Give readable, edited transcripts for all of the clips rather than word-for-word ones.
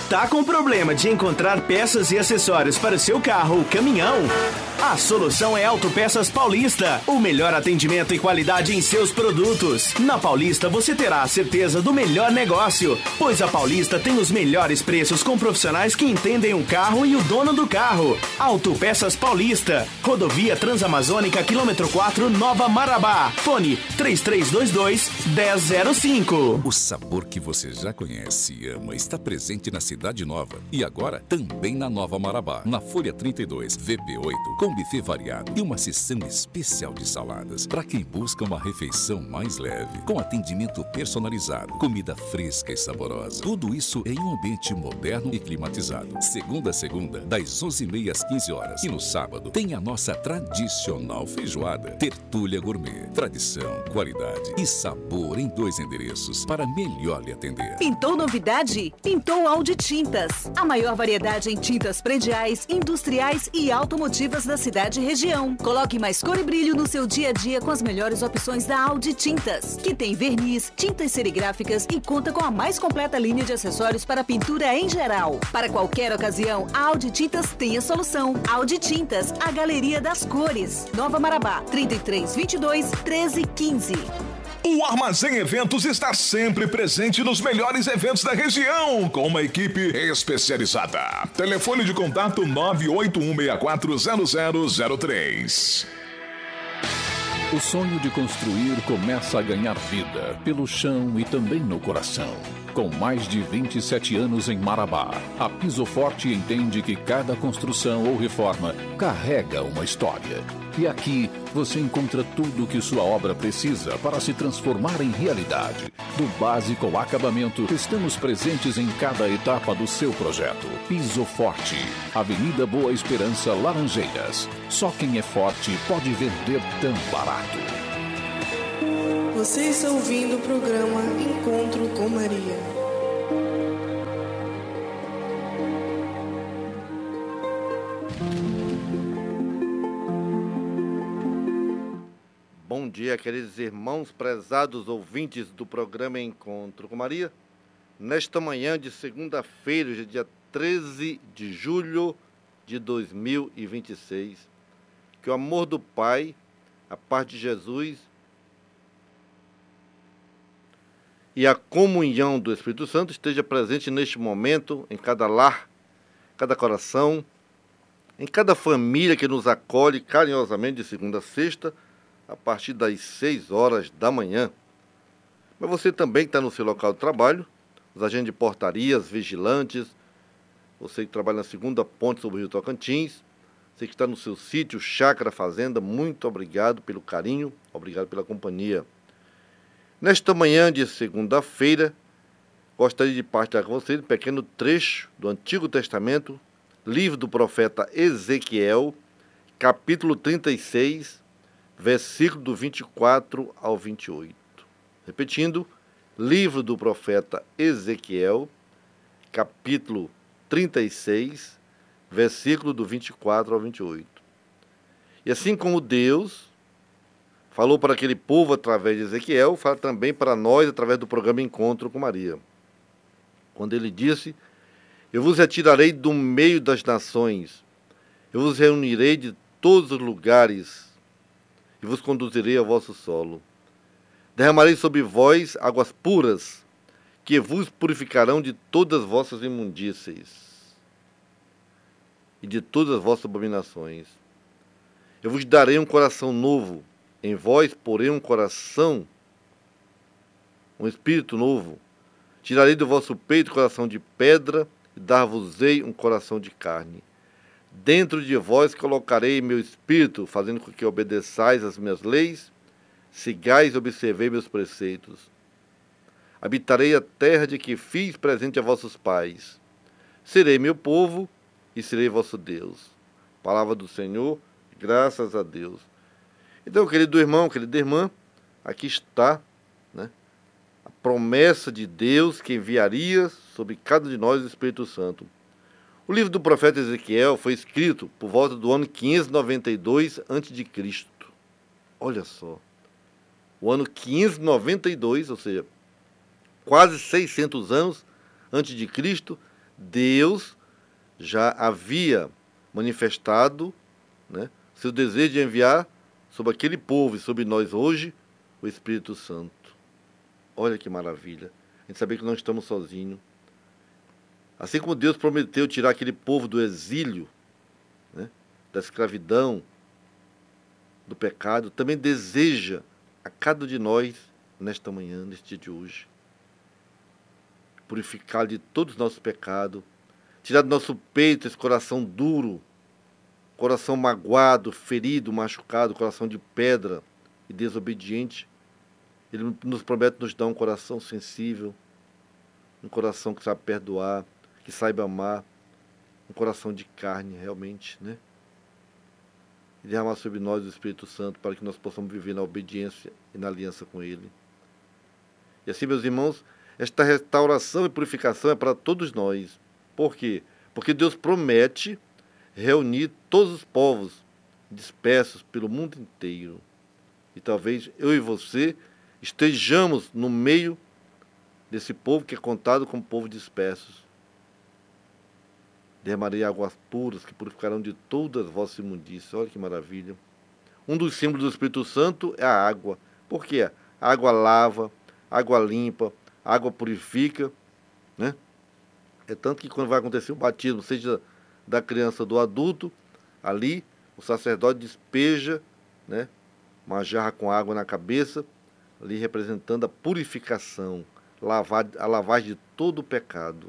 Tá com problema de encontrar peças e acessórios para o seu carro ou caminhão? A solução é Autopeças Paulista, o melhor atendimento e qualidade em seus produtos. Na Paulista você terá a certeza do melhor negócio, pois a Paulista tem os melhores preços com profissionais que entendem o carro e o dono do carro. Autopeças Paulista, Rodovia Transamazônica, quilômetro 4, Nova Marabá. Fone 3322-1005. O sabor que você já conhece e ama está presente na Cidade Nova e agora também na Nova Marabá, na Folha 32, VP8, com buffet variado e uma seção especial de saladas para quem busca uma refeição mais leve, com atendimento personalizado, comida fresca e saborosa. Tudo isso em um ambiente moderno e climatizado. Segunda a segunda, das 11h30 às 15 horas. E no sábado tem a nossa tradicional feijoada. Tertúlia Gourmet. Tradição, qualidade e sabor em 2 endereços para melhor lhe atender. Pintou novidade? Pintou Audi Tintas. A maior variedade em tintas prediais, industriais e automotivas da cidade e região. Coloque mais cor e brilho no seu dia a dia com as melhores opções da Audi Tintas, que tem verniz, tintas serigráficas e conta com a mais completa linha de acessórios para pintura em geral. Para qualquer ocasião, a Audi Tintas tem a solução. Audi Tintas, a galeria das cores. Nova Marabá, 3322-1315. O Armazém Eventos está sempre presente nos melhores eventos da região, com uma equipe especializada. Telefone de contato 981640003. O sonho de construir começa a ganhar vida pelo chão e também no coração. Com mais de 27 anos em Marabá, a Piso Forte entende que cada construção ou reforma carrega uma história. E aqui você encontra tudo o que sua obra precisa para se transformar em realidade. Do básico ao acabamento, estamos presentes em cada etapa do seu projeto. Piso Forte, Avenida Boa Esperança, Laranjeiras. Só quem é forte pode vender tão barato. Você está ouvindo o programa Encontro com Maria. Bom dia, queridos irmãos, prezados ouvintes do programa Encontro com Maria. Nesta manhã de segunda-feira, hoje é dia 13 de julho de 2026, que o amor do Pai, a paz de Jesus e a comunhão do Espírito Santo esteja presente neste momento, em cada lar, cada coração, em cada família que nos acolhe carinhosamente de segunda a sexta, a partir das 6 horas da manhã. Mas você também que está no seu local de trabalho, os agentes de portarias, vigilantes, você que trabalha na segunda ponte sobre o Rio Tocantins, você que está no seu sítio, chácara, fazenda, muito obrigado pelo carinho, obrigado pela companhia. Nesta manhã de segunda-feira, gostaria de partilhar com vocês um pequeno trecho do Antigo Testamento, livro do profeta Ezequiel, capítulo 36, versículo do 24 ao 28. Repetindo, livro do profeta Ezequiel, capítulo 36, versículo do 24 ao 28. E assim como Deus falou para aquele povo através de Ezequiel, fala também para nós através do programa Encontro com Maria. Quando ele disse: eu vos retirarei do meio das nações, eu vos reunirei de todos os lugares e vos conduzirei ao vosso solo. Derramarei sobre vós águas puras, que vos purificarão de todas as vossas imundícies e de todas as vossas abominações. Eu vos darei um coração novo, em vós porei um coração, um espírito novo. Tirarei do vosso peito coração de pedra e dar-vos-ei um coração de carne. Dentro de vós colocarei meu espírito, fazendo com que obedeçais às minhas leis, sigais e observei meus preceitos. Habitarei a terra de que fiz presente a vossos pais. Serei meu povo e serei vosso Deus. Palavra do Senhor, graças a Deus. Então, querido irmão, querida irmã, aqui está, né, a promessa de Deus que enviaria sobre cada de nós o Espírito Santo. O livro do profeta Ezequiel foi escrito por volta do ano 592 a.C. Olha só, o ano 592, ou seja, quase 600 anos antes de Cristo, Deus já havia manifestado, né, seu desejo de enviar sobre aquele povo e sobre nós hoje o Espírito Santo. Olha que maravilha. A gente saber que não estamos sozinhos. Assim como Deus prometeu tirar aquele povo do exílio, né, da escravidão, do pecado, também deseja a cada um de nós nesta manhã, neste dia de hoje, purificar de todos os nossos pecados, tirar do nosso peito esse coração duro, coração magoado, ferido, machucado, coração de pedra e desobediente. Ele nos promete nos dar um coração sensível, um coração que sabe perdoar, que saiba amar, um coração de carne realmente, né? E derramar sobre nós o Espírito Santo para que nós possamos viver na obediência e na aliança com Ele. E assim, meus irmãos, esta restauração e purificação é para todos nós. Por quê? Porque Deus promete reunir todos os povos dispersos pelo mundo inteiro. E talvez eu e você estejamos no meio desse povo que é contado como povo dispersos. Derramarei águas puras que purificarão de todas as vossas imundícias. Olha que maravilha. Um dos símbolos do Espírito Santo é a água. Por quê? A água lava, a água limpa, a água purifica, né? É tanto que quando vai acontecer o batismo, seja da criança ou do adulto, ali o sacerdote despeja, né, uma jarra com água na cabeça, ali representando a purificação, a lavagem de todo o pecado.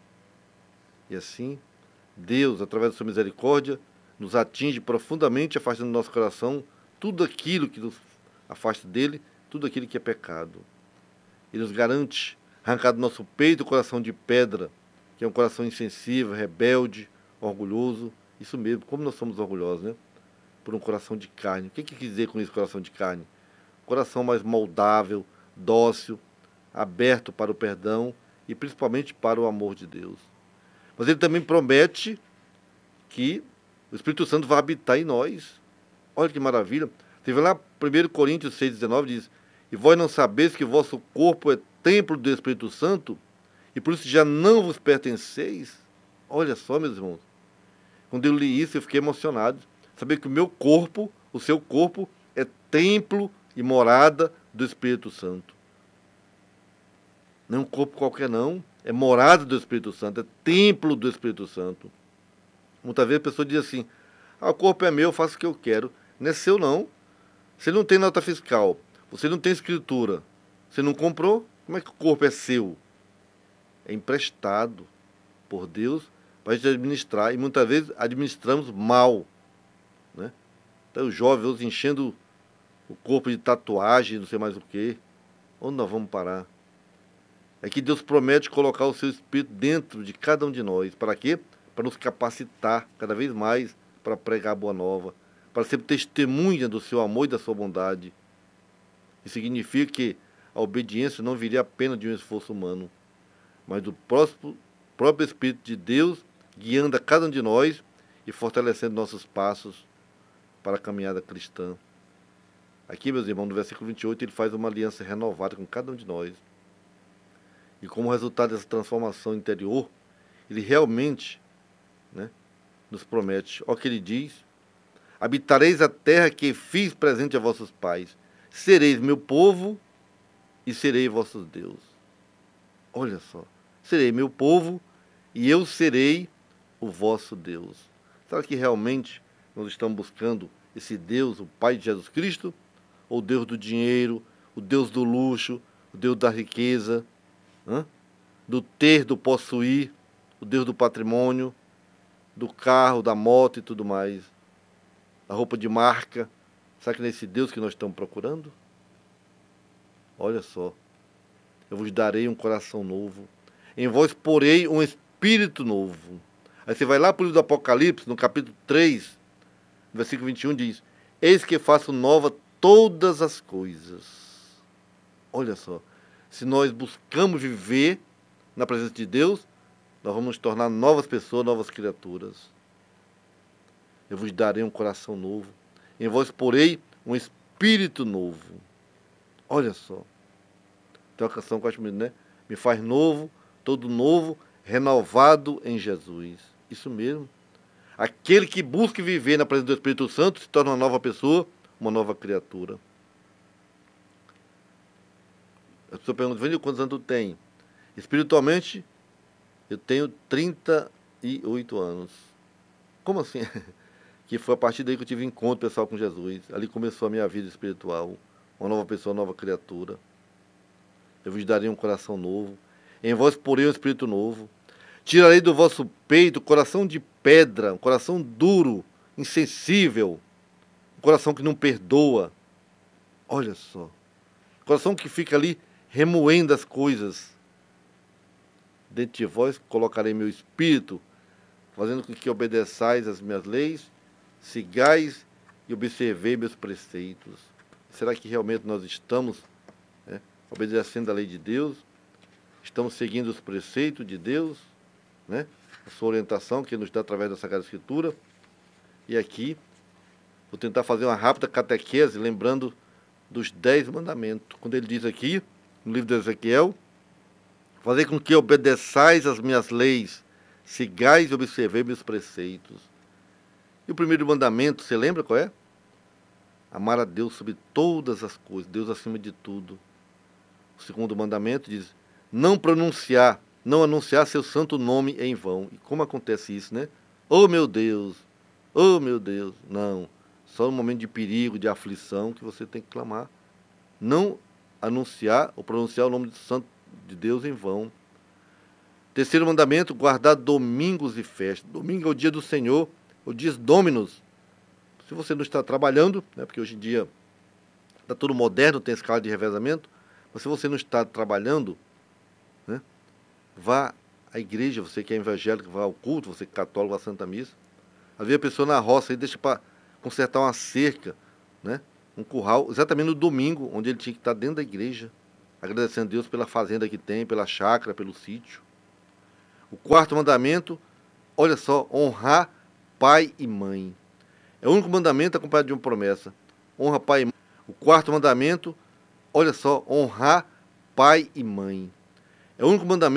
E assim, Deus, através da sua misericórdia, nos atinge profundamente, afastando do nosso coração tudo aquilo que nos afasta dele, tudo aquilo que é pecado. Ele nos garante arrancar do nosso peito o coração de pedra, que é um coração insensível, rebelde, orgulhoso. Isso mesmo, como nós somos orgulhosos, né? Por um coração de carne. O que quer dizer com isso, coração de carne? Coração mais moldável, dócil, aberto para o perdão e principalmente para o amor de Deus. Mas ele também promete que o Espírito Santo vai habitar em nós. Olha que maravilha. Você vê lá 1 Coríntios 6,19 diz: e vós não sabeis que o vosso corpo é templo do Espírito Santo, e por isso já não vos pertenceis? Olha só, meus irmãos. Quando eu li isso, eu fiquei emocionado. Saber que o meu corpo, o seu corpo, é templo e morada do Espírito Santo. Não é um corpo qualquer, não. É morada do Espírito Santo, é templo do Espírito Santo. Muitas vezes a pessoa diz assim: o corpo é meu, eu faço o que eu quero. Não é seu, não. Você não tem nota fiscal, você não tem escritura, você não comprou, como é que o corpo é seu? É emprestado por Deus para a gente administrar, e muitas vezes administramos mal, né? Então os jovens enchendo o corpo de tatuagem, não sei mais o quê. Onde nós vamos parar? É que Deus promete colocar o seu Espírito dentro de cada um de nós. Para quê? Para nos capacitar cada vez mais para pregar a boa nova, para ser testemunha do seu amor e da sua bondade. Isso significa que a obediência não viria apenas de um esforço humano, mas do próprio Espírito de Deus guiando a cada um de nós e fortalecendo nossos passos para a caminhada cristã. Aqui, meus irmãos, no versículo 28, ele faz uma aliança renovada com cada um de nós. E como resultado dessa transformação interior, ele realmente, né, nos promete. Olha o que ele diz: habitareis a terra que fiz presente a vossos pais, sereis meu povo e serei vosso Deus. Olha só, serei meu povo e eu serei o vosso Deus. Será que realmente nós estamos buscando esse Deus, o Pai de Jesus Cristo? Ou o Deus do dinheiro, o Deus do luxo, o Deus da riqueza, do ter, do possuir, o Deus do patrimônio, do carro, da moto e tudo mais, da roupa de marca? Será que não é esse Deus que nós estamos procurando? Olha só: eu vos darei um coração novo, em vós porei um espírito novo. Aí você vai lá para o livro do Apocalipse, no capítulo 3, versículo 21, diz: eis que faço nova todas as coisas. Olha só, se nós buscamos viver na presença de Deus, nós vamos nos tornar novas pessoas, novas criaturas. Eu vos darei um coração novo, em vós porei um espírito novo. Olha só, tem uma canção que eu acho bonita, né? Me faz novo, todo novo, renovado em Jesus. Isso mesmo. Aquele que busca viver na presença do Espírito Santo se torna uma nova pessoa, uma nova criatura. A pessoa pergunta, Vanil, quantos anos tu tem? Espiritualmente, eu tenho 38 anos. Como assim? Que foi a partir daí que eu tive encontro pessoal com Jesus. Ali começou a minha vida espiritual. Uma nova pessoa, uma nova criatura. Eu vos darei um coração novo. Em vós porei um espírito novo. Tirarei do vosso peito coração de pedra, um coração duro, insensível, um coração que não perdoa. Olha só. Coração que fica ali remoendo as coisas. Dentro de vós colocarei meu espírito, fazendo com que obedeçais as minhas leis, sigais e observei meus preceitos. Será que realmente nós estamos obedecendo a lei de Deus? Estamos seguindo os preceitos de Deus? A sua orientação que nos dá através da Sagrada Escritura. E aqui, vou tentar fazer uma rápida catequese, lembrando dos 10 mandamentos. Quando ele diz aqui, no livro de Ezequiel, fazer com que obedeçais as minhas leis, sigais e observei meus preceitos. E o primeiro mandamento, você lembra qual é? Amar a Deus sobre todas as coisas, Deus acima de tudo. O segundo mandamento diz, não anunciar seu santo nome em vão. E como acontece isso, né? Oh meu Deus, não. Só no momento de perigo, de aflição, que você tem que clamar. Não anunciar ou pronunciar o nome do santo de Deus em vão. Terceiro mandamento, guardar domingos e festas. Domingo é o dia do Senhor, o dia Dominus. Se você não está trabalhando, porque hoje em dia está tudo moderno, tem escala de revezamento, mas se você não está trabalhando, vá à igreja, você que é evangélico, vá ao culto, você que é católico, vá à Santa Missa. Havia a pessoa na roça, aí deixa para consertar uma cerca, um curral, exatamente no domingo, onde ele tinha que estar dentro da igreja, agradecendo a Deus pela fazenda que tem, pela chácara, pelo sítio. O quarto mandamento, olha só, honrar pai e mãe. É o único mandamento acompanhado de uma promessa. Honra pai e mãe. O quarto mandamento, olha só, honrar pai e mãe. É o único mandamento